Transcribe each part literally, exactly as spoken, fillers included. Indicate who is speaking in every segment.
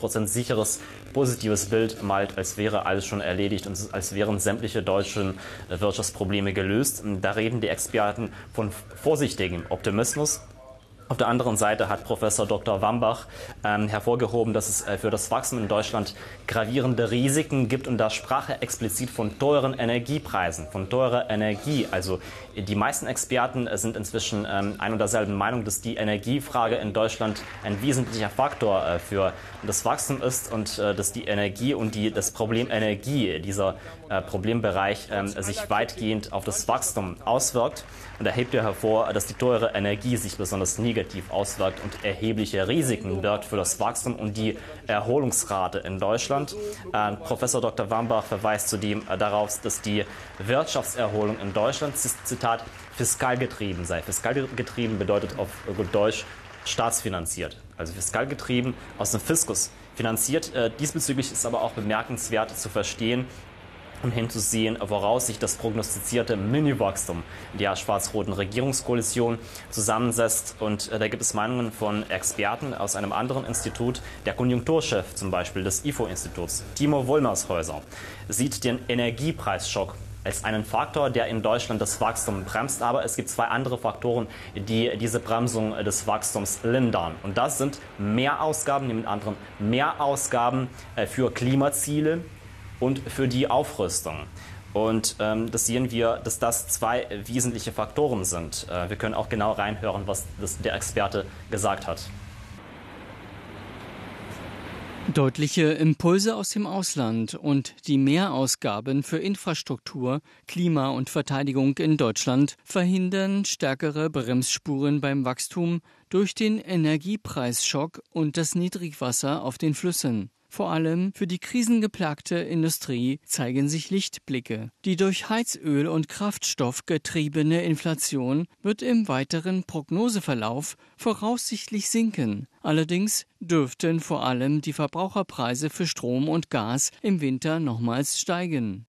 Speaker 1: Prozent sicheres, positives Bild malt, als wäre alles schon erledigt und als wären sämtliche deutschen Wirtschaftsprobleme gelöst. Da reden die Experten von vorsichtigem Optimismus. Auf der anderen Seite hat Professor Doktor Wambach ähm, hervorgehoben, dass es äh, für das Wachstum in Deutschland gravierende Risiken gibt. Und da sprach er explizit von teuren Energiepreisen, von teurer Energie. Also die meisten Experten äh, sind inzwischen ähm, ein und derselben Meinung, dass die Energiefrage in Deutschland ein wesentlicher Faktor äh, für das Wachstum ist und äh, dass die Energie und die, das Problem Energie, dieser äh, Problembereich, äh, sich weitgehend auf das Wachstum auswirkt. Und er hebt ja hervor, dass die teure Energie sich besonders negativ auswirkt und erhebliche Risiken birgt für das Wachstum und die Erholungsrate in Deutschland. Äh, Professor Doktor Wambach verweist zudem äh, darauf, dass die Wirtschaftserholung in Deutschland, Zitat, fiskalgetrieben sei. Fiskalgetrieben bedeutet auf gut Deutsch staatsfinanziert, also fiskalgetrieben aus dem Fiskus finanziert. Äh, diesbezüglich ist aber auch bemerkenswert zu verstehen, um hinzusehen, woraus sich das prognostizierte Mini-Wachstum der schwarz-roten Regierungskoalition zusammensetzt. Und äh, da gibt es Meinungen von Experten aus einem anderen Institut. Der Konjunkturchef zum Beispiel des I F O-Instituts, Timo Wollmershäuser, sieht den Energiepreisschock als einen Faktor, der in Deutschland das Wachstum bremst. Aber es gibt zwei andere Faktoren, die diese Bremsung des Wachstums lindern. Und das sind Mehrausgaben, mit anderen Mehrausgaben äh, für Klimaziele und für die Aufrüstung. Und ähm, das sehen wir, dass das zwei wesentliche Faktoren sind. Äh, wir können auch genau reinhören, was das, der Experte gesagt hat.
Speaker 2: Deutliche Impulse aus dem Ausland und die Mehrausgaben für Infrastruktur, Klima und Verteidigung in Deutschland verhindern stärkere Bremsspuren beim Wachstum durch den Energiepreisschock und das Niedrigwasser auf den Flüssen. Vor allem für die krisengeplagte Industrie zeigen sich Lichtblicke. Die durch Heizöl und Kraftstoff getriebene Inflation wird im weiteren Prognoseverlauf voraussichtlich sinken. Allerdings dürften vor allem die Verbraucherpreise für Strom und Gas im Winter nochmals steigen.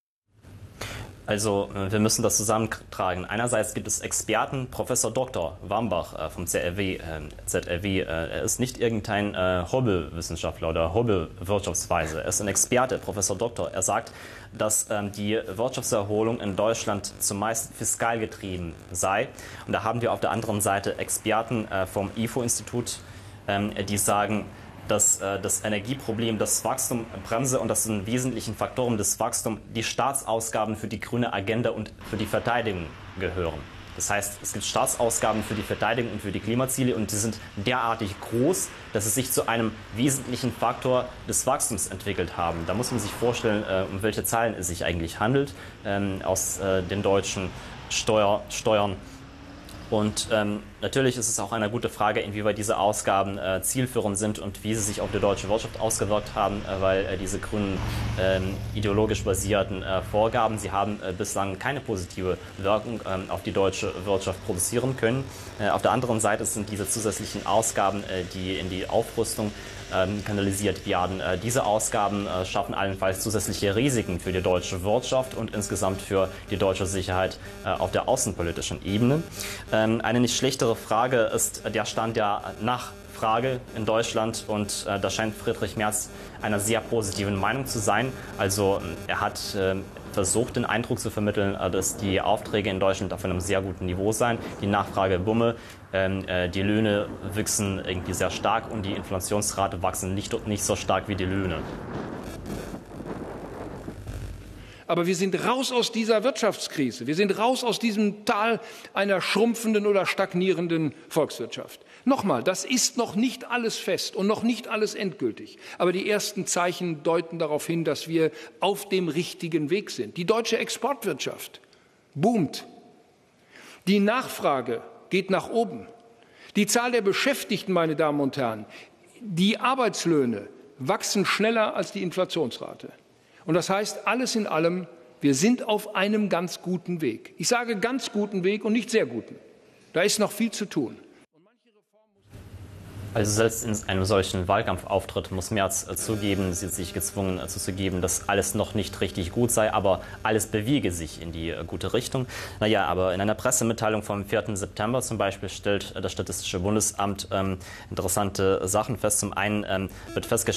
Speaker 1: Also wir müssen das zusammentragen. Einerseits gibt es Experten, Professor Doktor Wambach vom Z R W. Äh, Z R W. Äh, er ist nicht irgendein äh, Hobelwissenschaftler oder Hobelwirtschaftsweise. Er ist ein Experte, Professor Doktor. Er sagt, dass ähm, die Wirtschaftserholung in Deutschland zumeist fiskal getrieben sei. Und da haben wir auf der anderen Seite Experten äh, vom I F O-Institut, ähm, die sagen, dass äh, das Energieproblem das Wachstum bremse und das sind wesentlichen Faktoren des Wachstums die Staatsausgaben für die grüne Agenda und für die Verteidigung gehören. Das heißt, es gibt Staatsausgaben für die Verteidigung und für die Klimaziele und die sind derartig groß, dass es sich zu einem wesentlichen Faktor des Wachstums entwickelt haben. Da muss man sich vorstellen, äh, um welche Zahlen es sich eigentlich handelt ähm, aus äh, den deutschen Steuer, Steuern. Und ähm, natürlich ist es auch eine gute Frage, inwieweit diese Ausgaben äh, zielführend sind und wie sie sich auf die deutsche Wirtschaft ausgewirkt haben, äh, weil äh, diese grünen ähm, ideologisch basierten äh, Vorgaben, sie haben äh, bislang keine positive Wirkung ähm, auf die deutsche Wirtschaft produzieren können. Äh, auf der anderen Seite sind diese zusätzlichen Ausgaben, äh, die in die Aufrüstung ähm, kanalisiert werden. Äh, diese Ausgaben äh, schaffen allenfalls zusätzliche Risiken für die deutsche Wirtschaft und insgesamt für die deutsche Sicherheit äh, auf der außenpolitischen Ebene. Ähm, eine nicht schlechtere Frage ist der Stand der Nachfrage in Deutschland und äh, da scheint Friedrich Merz einer sehr positiven Meinung zu sein. Also er hat äh, versucht, den Eindruck zu vermitteln, äh, dass die Aufträge in Deutschland auf einem sehr guten Niveau seien. Die Nachfrage bumme, äh, die Löhne wachsen irgendwie sehr stark und die Inflationsrate wachsen nicht, nicht so stark wie die Löhne.
Speaker 3: Aber wir sind raus aus dieser Wirtschaftskrise. Wir sind raus aus diesem Tal einer schrumpfenden oder stagnierenden Volkswirtschaft. Nochmal, das ist noch nicht alles fest und noch nicht alles endgültig. Aber die ersten Zeichen deuten darauf hin, dass wir auf dem richtigen Weg sind. Die deutsche Exportwirtschaft boomt. Die Nachfrage geht nach oben. Die Zahl der Beschäftigten, meine Damen und Herren, die Arbeitslöhne wachsen schneller als die Inflationsrate. Und das heißt, alles in allem, wir sind auf einem ganz guten Weg. Ich sage ganz guten Weg und nicht sehr guten. Da ist noch viel zu tun.
Speaker 1: Also selbst in einem solchen Wahlkampfauftritt muss Merz äh, zugeben, sie sich gezwungen äh, zuzugeben, dass alles noch nicht richtig gut sei, aber alles bewege sich in die äh, gute Richtung. Naja, aber in einer Pressemitteilung vom vierten September zum Beispiel stellt äh, das Statistische Bundesamt ähm, interessante Sachen fest. Zum einen ähm, wird festgestellt,